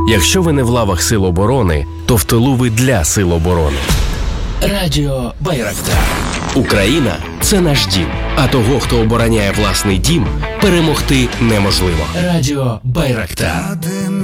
Якщо ви не в лавах Сил оборони, то в тилу ви для Сил оборони. Радіо Байрактар. Україна – це наш дім. А того, хто обороняє власний дім, перемогти неможливо. Радіо Байрактар.